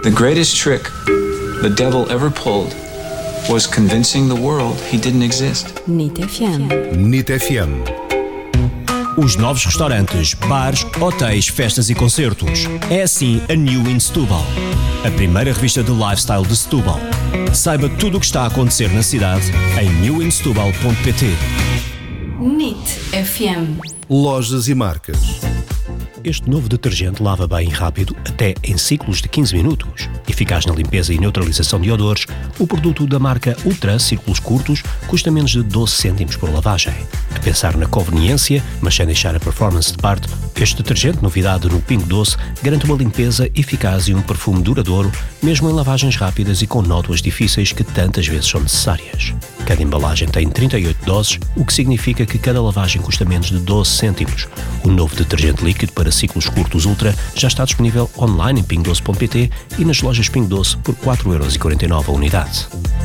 The greatest trick the devil ever pulled was convincing the world he didn't exist. NIT FM. NIT FM. Os novos restaurantes, bares, hotéis, festas e concertos. É assim a New in Setúbal. A primeira revista de lifestyle de Setúbal. Saiba tudo o que está a acontecer na cidade em newinsetubal.pt. NIT FM. Lojas e marcas. Este novo detergente lava bem e rápido, até em ciclos de 15 minutos. Eficaz na limpeza e neutralização de odores, o produto da marca Ultra Círculos Curtos custa menos de 12 cêntimos por lavagem. A pensar na conveniência, mas sem deixar a performance de parte, este detergente, novidade no Pingo Doce, garante uma limpeza eficaz e um perfume duradouro, mesmo em lavagens rápidas e com nódoas difíceis que tantas vezes são necessárias. Cada embalagem tem 38 doses, o que significa que cada lavagem custa menos de 12 cêntimos. O novo detergente líquido para ciclos curtos Ultra já está disponível online em pingodoce.pt e nas lojas Pingo Doce por 4,49€ a unidade.